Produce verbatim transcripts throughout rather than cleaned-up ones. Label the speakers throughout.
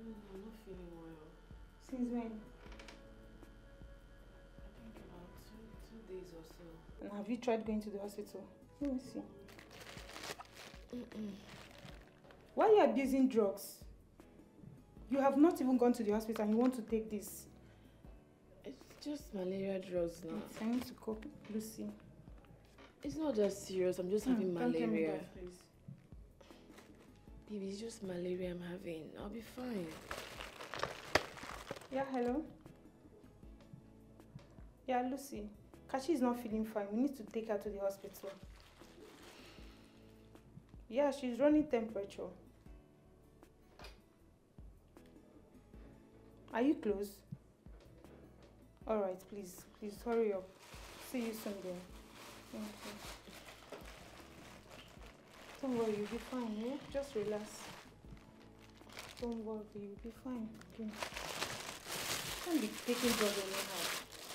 Speaker 1: I'm not feeling well.
Speaker 2: Since when?
Speaker 1: I think about two, two days or so.
Speaker 2: And have you tried going to the hospital? Let me see.
Speaker 1: Mm-mm.
Speaker 2: Why are you abusing drugs? You have not even gone to the hospital and you want to take this.
Speaker 1: It's just malaria drugs now.
Speaker 2: I need to cope, Lucy.
Speaker 1: It's not that serious. I'm just having
Speaker 2: mm,
Speaker 1: malaria.
Speaker 2: Don't tell me that, please.
Speaker 1: Baby, it's just malaria I'm having. I'll be fine.
Speaker 2: Yeah, hello? Yeah, Lucy. Kachi is not feeling fine. We need to take her to the hospital. Yeah, she's running temperature. Are you close? Alright, please. Please hurry up. See you soon then. Thank you. Don't worry, you'll be fine, yeah? Just relax. Don't worry, you'll be fine. Okay. Don't be taking drugs anyhow.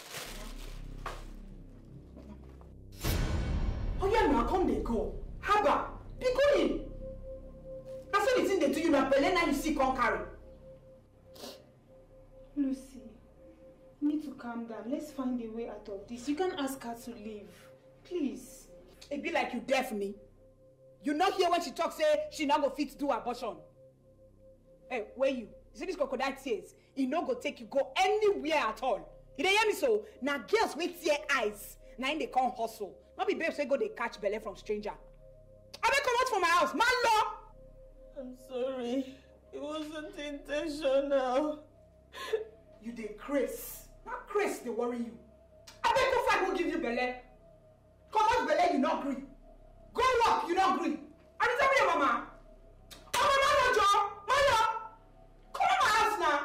Speaker 3: Oh yeah, now come they go. Haba, be going. That's what the thing they do you now. Belen now you see come carry.
Speaker 2: Lucy, you need to calm down. Let's find a way out of this. You can't ask her to leave. Please.
Speaker 3: It be like you deaf me. You not hear when she talk say she not go fit do abortion. Hey, where you? You see this crocodile tears? He no go take you go anywhere at all. You dey hear me so? Now girls with tear eyes. Now in they come hustle. Not be babes say go they catch belle from stranger. I beg come out from my house, man law.
Speaker 1: I'm sorry. It wasn't intentional.
Speaker 3: You dey craze. Not craze they worry you. I beg go fight who give you belle. Come out belle you not agree. Go work you not agree. I dey tell me your mama. Oh mama no Joe. Mama. Come on my house now.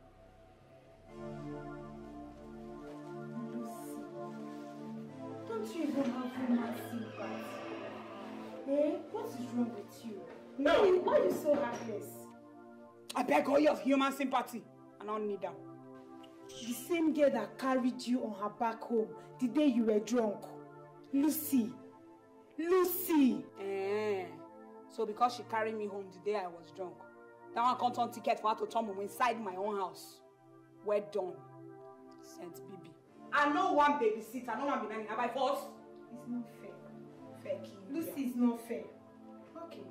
Speaker 2: Lucy, don't you even have human sympathy? Eh? What is wrong with you?
Speaker 3: No.
Speaker 2: Why, why are you so heartless?
Speaker 3: I beg all your human sympathy. I don't need them.
Speaker 2: The same girl that carried you on her back home the day you were drunk. Lucy. Lucy.
Speaker 3: Eh. So because she carried me home the day I was drunk, that one can't turn ticket for her to turn me inside my own house. We're done. Saint Bibi. I know one baby seat. I know one baby. Am I force?
Speaker 2: It's not fair.
Speaker 3: Fair king.
Speaker 2: Lucy is not fair. Okay.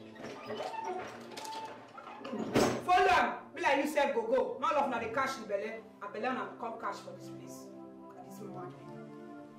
Speaker 3: Follow am. Be like you said, go go. Not love now the cash in belly. I belly now come cash for this place. Look at this woman.